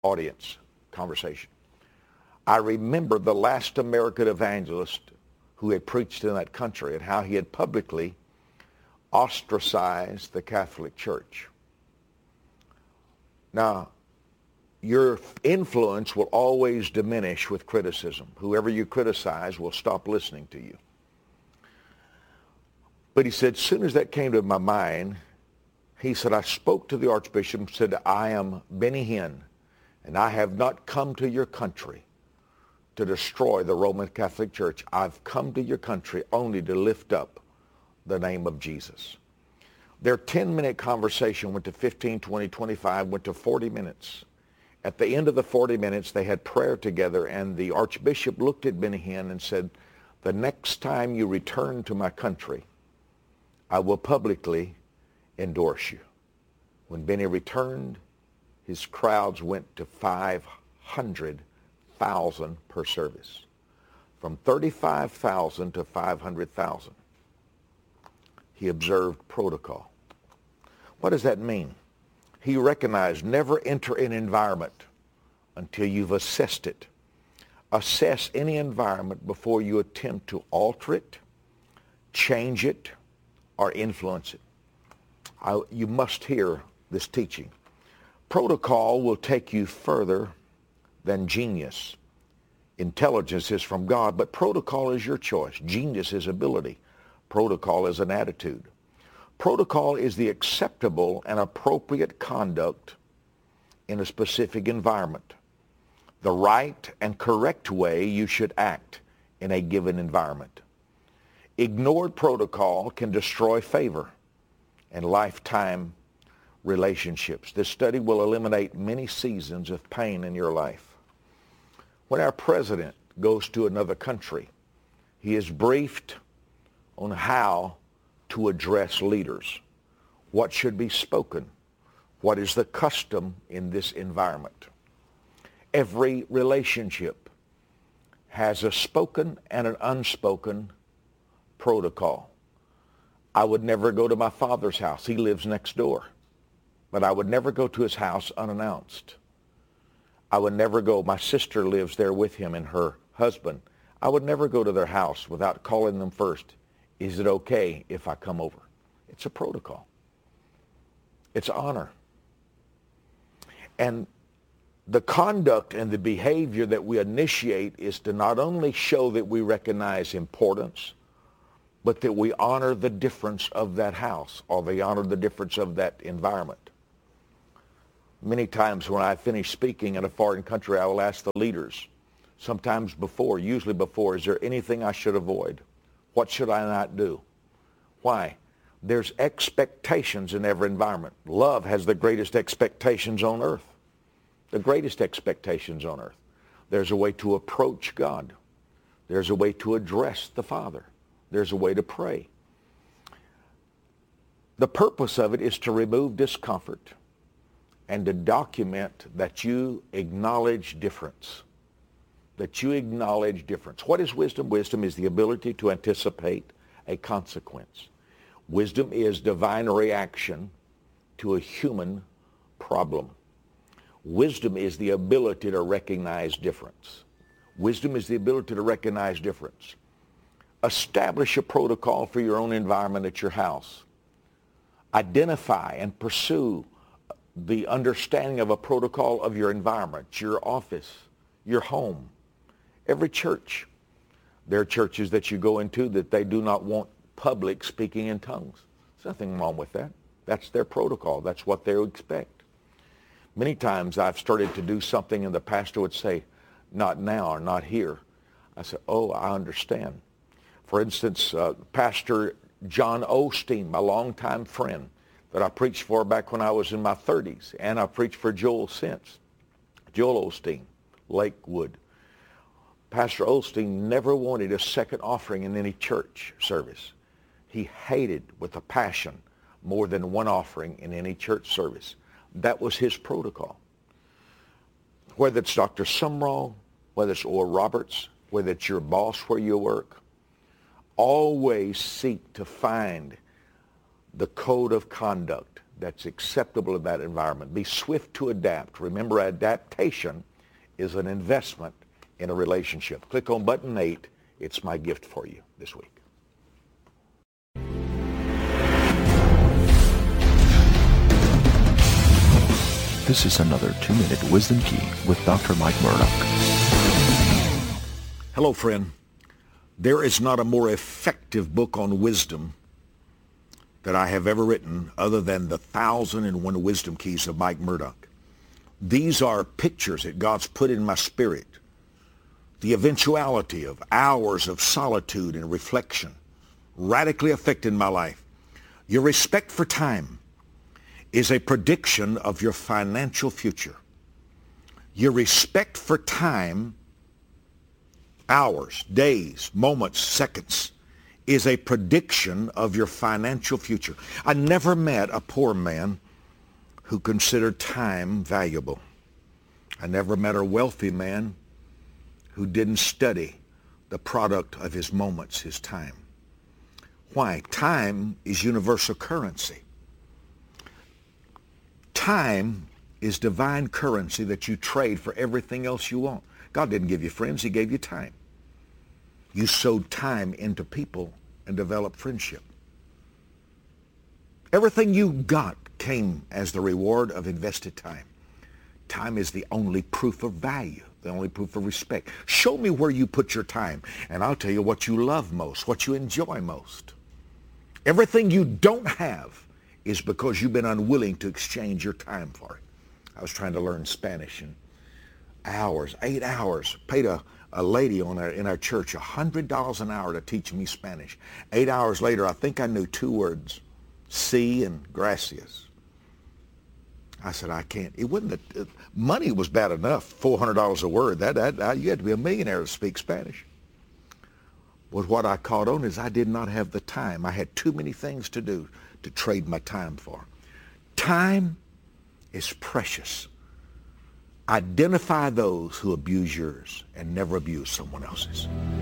audience conversation. I remember the last American evangelist who had preached in that country and how he had publicly ostracized the Catholic Church. Now, your influence will always diminish with criticism. Whoever you criticize will stop listening to you. But he said, as soon as that came to my mind, he said, I spoke to the Archbishop and said, I am Benny Hinn, and I have not come to your country to destroy the Roman Catholic Church. I've come to your country only to lift up the name of Jesus. Their 10-minute conversation went to 15, 20, 25, went to 40 minutes. At the end of the 40 minutes, they had prayer together, and the Archbishop looked at Benny Hinn and said, the next time you return to my country, I will publicly endorse you. When Benny returned, his crowds went to 500,000 per service, from 35,000 to 500,000. He observed protocol. What does that mean? He recognized never enter an environment until you've assessed it. Assess any environment before you attempt to alter it, change it, or influence it. You must hear this teaching. Protocol will take you further than genius. Intelligence is from God, but protocol is your choice. Genius is ability. Protocol is an attitude. Protocol is the acceptable and appropriate conduct in a specific environment. The right and correct way you should act in a given environment. Ignored protocol can destroy favor and lifetime relationships. This study will eliminate many seasons of pain in your life. When our president goes to another country, he is briefed on how to address leaders, what should be spoken, what is the custom in this environment. Every relationship has a spoken and an unspoken protocol. I would never go to my father's house. He lives next door. But I would never go to his house unannounced. I would never go. My sister lives there with him and her husband. I would never go to their house without calling them first. Is it okay if I come over? It's a protocol. It's honor. And the conduct and the behavior that we initiate is to not only show that we recognize importance, but that we honor the difference of that house, or we honor the difference of that environment. Many times when I finish speaking in a foreign country, I will ask the leaders, sometimes before, usually before, is there anything I should avoid? What should I not do? Why? There's expectations in every environment. Love has the greatest expectations on earth. The greatest expectations on earth. There's a way to approach God. There's a way to address the Father. There's a way to pray. The purpose of it is to remove discomfort and to document that you acknowledge difference. That you acknowledge difference. What is wisdom? Wisdom is the ability to anticipate a consequence. Wisdom is divine reaction to a human problem. Wisdom is the ability to recognize difference. Wisdom is the ability to recognize difference. Establish a protocol for your own environment at your house. Identify and pursue the understanding of a protocol of your environment, your office, your home, every church. There are churches that you go into that they do not want public speaking in tongues. There's nothing wrong with that. That's their protocol. That's what they expect. Many times I've started to do something and the pastor would say, not now or not here. I said, oh, I understand. For instance, Pastor John Osteen, my longtime friend that I preached for back when I was in my 30s, and I preached for Joel since. Joel Osteen, Lakewood. Pastor Osteen never wanted a second offering in any church service. He hated with a passion more than one offering in any church service. That was his protocol. Whether it's Dr. Sumrall, whether it's Oral Roberts, whether it's your boss where you work, always seek to find the code of conduct that's acceptable in that environment. Be swift to adapt. Remember, adaptation is an investment in a relationship. Click on button 8. It's my gift for you this week. This is another 2-Minute Wisdom Key with Dr. Mike Murdock. Hello, friend. There is not a more effective book on wisdom that I have ever written other than the 1001 Wisdom Keys of Mike Murdock. These are pictures that God's put in my spirit. The eventuality of hours of solitude and reflection radically affected my life. Your respect for time is a prediction of your financial future. Your respect for time, hours, days, moments, seconds, is a prediction of your financial future. I never met a poor man who considered time valuable. I never met a wealthy man who didn't study the product of his moments, his time. Why? Time is universal currency. Time is divine currency that you trade for everything else you want. God didn't give you friends, he gave you time. You sowed time into people and developed friendship. Everything you got came as the reward of invested time. Time is the only proof of value, the only proof of respect. Show me where you put your time, and I'll tell you what you love most, what you enjoy most. Everything you don't have is because you've been unwilling to exchange your time for it. I was trying to learn Spanish in hours, 8 hours. Paid a lady in our church $100 an hour to teach me Spanish. 8 hours later, I think I knew 2 words, sí and gracias. I said, I can't. It wasn't money was bad enough, $400 a word. You had to be a millionaire to speak Spanish. But what I caught on is I did not have the time. I had too many things to do to trade my time for. Time is precious. Identify those who abuse yours and never abuse someone else's.